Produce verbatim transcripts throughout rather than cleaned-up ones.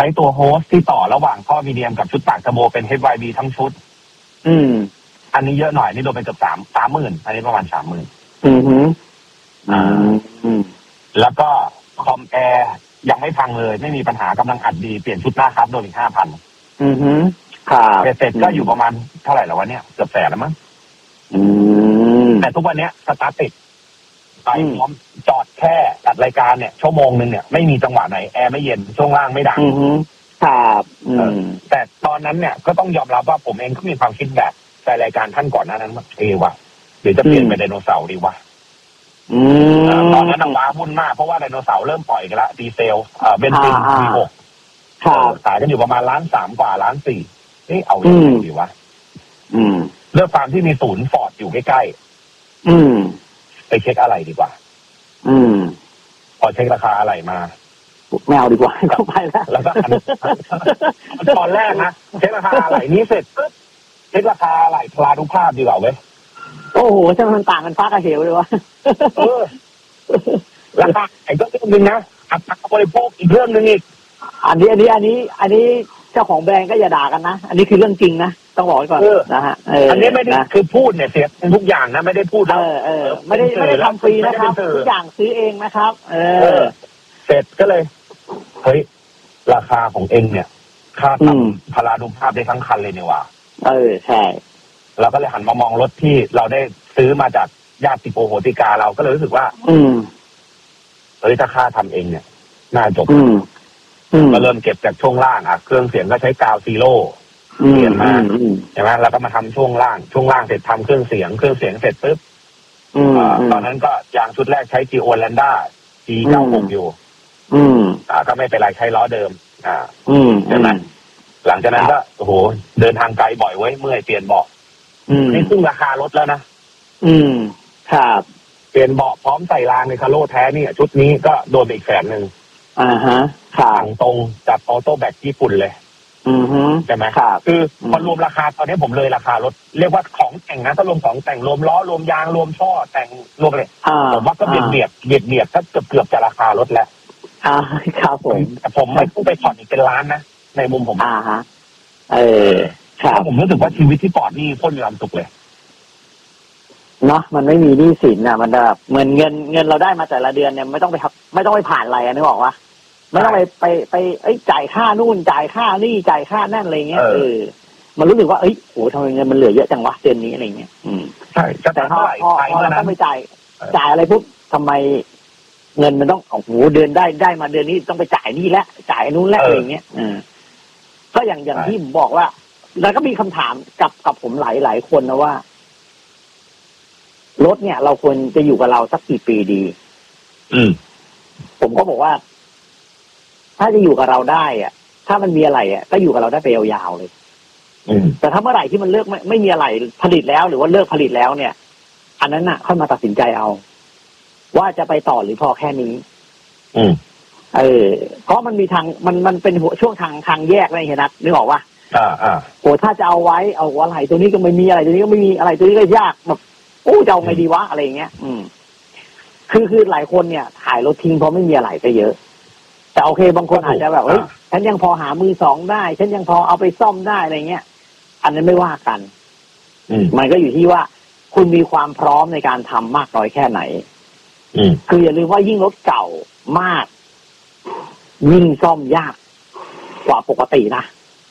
ช้ตัวโฮสต์ที่ต่อระหว่างท่อมีเดียมกับชุดปากเทอร์โบเป็น เอช วาย บี ทั้งชุดอืมอันนี้เยอะหน่อยนี่โดนไปเกือบสามสามหมื่นอันนี้ประมาณสามหมื่นอือฮึอ่าอืมแล้วก็คอมแอร์ยังไม่พังเลยไม่มีปัญหากำลังอัดดีเปลี่ยนชุดหน้าครับโดนอีกห้าพันอือฮึครับเสร็จก็อยู่ประมาณเท่าไหร่แล้ววะเนี่ยเกือบแสนแล้วมั้งอืมแต่ทุกวันเนี้ยสตาร์ทติดไปพร้อมจอดแค่ตัดรายการเนี่ยชั่วโมงนึงเนี่ยไม่มีจังหวะไหนแอร์ไม่เย็นช่วงล่างไม่ดังอือฮึครับอืมแต่ตอนนั้นเนี่ยก็ต้องยอมรับว่าผมเองก็มีความคิดแบบแต่รายการท่านก่อนหน้านั้นว่าเอวะเดี๋ยวจะเปลี่ยนเป็นไดโนเสาร์ดีวะตอนนั้นว้าวุ่นมากเพราะว่าไดโนเสาร์เริ่มปล่อยกันละดีเซลเอ่อเบนซินวีหกขายกันอยู่ประมาณล้านสามกว่าล้านสี่เอ๊ะเอาอย่างไรดีวะเรื่องความที่มีศูนย์ฟอร์ดอยู่ใกล้ๆไปเช็คอะไรดีกว่าพอเช็คราคาอะไรมาแมวดีกว่าเข้าไปแล้วแล้วก็ตอนแรกนะเช็คราคาอะไรนี้เสร็จปุ๊บเช็คราคาอะไรพลาดุภาพดีกว่าเว้ยโอ้โหช่างมันต่างกันฟ้ากับเหวเลยวะเออราคาไอ้ก็เรื่องนึงนะอัตราบริโภคอีกเรื่องนึงอีกอันนี้อันนี้อันนี้อันนี้เจ้าของแบรนด์ก็อย่าด่ากันนะอันนี้คือเรื่องจริงนะต้องบอกไว้ก่อนนะฮะอันนี้ไม่ได้คือพูดเนี่ยเสียทุกอย่างนะไม่ได้พูดเออเออไม่ได้ไม่ได้ทำฟรีนะครับทุกอย่างซื้อเองนะครับเออเสร็จก็เลยเฮ้ยราคาของเองเนี่ยค่าทำพลาดุภาพได้ทั้งคันเลยเนี่ยว่ะเออใช่เราก็เลยหันมามองรถที่เราได้ซื้อมาจากญาติโปโหติกาเราก็เลยรู้สึกว่าอืมเฮ้ยถ้าค่าทำเองเนี่ยน่าจบก็เริ่มเก็บจากช่วงล่างอ่ะเครื่องเสียงก็ใช้กาวซีโร่เปลี่ยนมาใช่ไหมแล้วก็มาทำช่วงล่างช่วงล่างเสร็จทำเครื่องเสียงเครื่องเสียงเสร็จปุ๊บตอนนั้นก็ยางชุดแรกใช้จีโอแลนด้าจีเก้าหกอยู่อ่าก็ไม่เป็นไรใช้ล้อเดิมอ่าใช่ไหมหลังจากนั้นก็โอ้โหเดินทางไกลบ่อยเว้ยเมื่อยเปลี่ยนเบาะนี่ซึ่งราคารถแล้วนะอืมครับเปลี่ยนเบาะพร้อมใส่รางในคาโร่แท้นี่ชุดนี้ก็โดนไปอีกแสนหนึ่งอ่าฮะสั่งตรงจากออโต้แบกญี่ปุ่นเลยอือฮึใช่ไหมคือพอรวมราคาตอนนี้ผมเลยราคารถเรียกว่าของแต่งนะถ้ารวมของแต่งรวมล้อรวมยางรวมช่อแต่งรวมเลยผมว่าก็เบียดเบียดเบียดเบียดถ้าเกือบเกือบจะราคารถแล้วอ่าครับผมแต่ผมไม่ต้องไปผ่อนอีกเป็นล้านนะในมุมผมอ่าฮะเออครับผมรู้สึกว่าชีวิตที่ปอดนี่พ้นมีความสุขเลยเนาะมันไม่มีหนี้สินอ่ะมันแบบเหมือนเงินเงินเราได้มาแต่ละเดือนเนี่ยไม่ต้องไปไม่ต้องไปผ่านอะไรนึกออกว่าไม่ต้องไปไปไปเอ้ยจ่ายค่านู่นจ่ายค่านี่จ่ายค่านั่นอะไรเงี้ยเออมันรู้สึกว่าเอ้ยโหทำไมเงินมันเหลือเยอะจังวะเดือนนี้อะไรเงี้ยอืมใช่แต่พอพอพอเราต้องไปจ่ายจ่ายอะไรปุ๊บทำไมเงินมันต้องโอ้โหเดือนได้ได้มาเดือนนี้ต้องไปจ่ายนี่แล้วจ่ายนู้นแล้วอะไรเงี้ยอืมก็อย่างอย่างที่ผมบอกว่าแล้วก็มีคำถามกับกับผมหลายหลายคนนะว่ารถเนี่ยเราควรจะอยู่กับเราสักกี่ปีดีอืมผมก็บอกว่าถ้าจะอยู่กับเราได้อ่ะถ้ามันมีอะไรอ่ะก็อยู่กับเราได้ไปยาวๆเลยอืมแต่ถ้าเมื่อไหร่ที่มันเลิกไม่ไม่มีอะไรผลิตแล้วหรือว่าเลิกผลิตแล้วเนี่ยอันนั้นน่ะค่อยมาตัดสินใจเอาว่าจะไปต่อหรือพอแค่นี้อืมเออเพราะมันมีทางมันมันเป็นหัวช่วงทางทางแยกอะไรเห็นนะนึกออกว่าอ่าอ่าโอ้ถ้าจะเอาไว้เอาอะไรตัวนี้ก็ไม่มีอะไรตัวนี้ก็ไม่มีอะไรตัวนี้ก็ยากแบบโอ้จะเอาไงดีวะอะไรอย่างเงี้ยอืมคือคือหลายคนเนี่ยขายรถทิ้งเพราะไม่มีอะไรไปเยอะแต่โอเคบางคนอาจจะแบบเฮ้ยฉันยังพอหามือสองได้ฉันยังพอเอาไปซ่อมได้อะไรเงี้ยอันนั้นไม่ว่ากันมันก็อยู่ที่ว่าคุณมีความพร้อมในการทำมากน้อยแค่ไหนคืออย่าลืมว่ายิ่งรถเก่ามากยิ่งซ่อมยากกว่าปกตินะ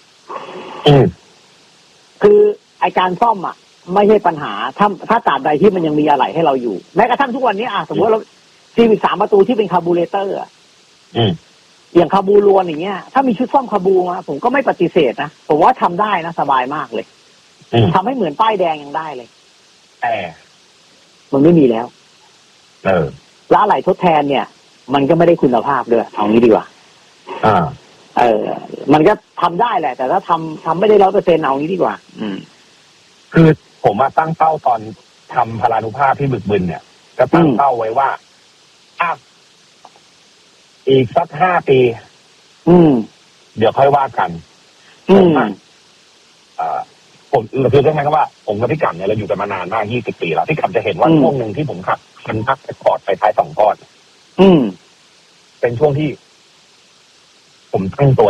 คือไอการซ่อมอ่ะไม่ใช่ปัญหาถ้าถ้าตราบใดที่มันยังมีอะไรให้เราอยู่แม้กระทั่งทุกวันนี้อ่ะสมมติเราซีวิกสามประตูที่เป็นคาร์บูเรเตอร์อ่ะอย่างคาบูรวนอย่างเงี้ยถ้ามีชุดซ่อมคาบูมาผมก็ไม่ปฏิเสธนะผมว่าทำได้นะสบายมากเลยทำให้เหมือนป้ายแดงยังได้เลยแต่มันไม่มีแล้วเออแล้วอะไรทดแทนเนี่ยมันก็ไม่ได้คุณภาพด้วยเอางี้ดีกว่าอ่าเออมันก็ทำได้แหละแต่ถ้าทำทำไม่ได้ร้อยเปอร์เซ็นต์เอางี้ดีกว่าอืมคือผมมาตั้งเป้าตอนทำพลานุภาพที่บึกบึนเนี่ยก็ตั้งเป้าไว้ว่าอ้าวอีกสักห้าปีอืมเดี๋ยวค่อยว่ากันอืมอ่าผมคือต้องหมายความว่าผมกับพี่กั๋มเนี่ยเราอยู่กันมานานมากยี่สิบปีแล้วพี่กั๋มจะเห็นว่าช่วงหนึ่งที่ผมขับคันพักไปคอร์ดไปท้ายสองก้อนอืมเป็นช่วงที่ผมตั้งตัว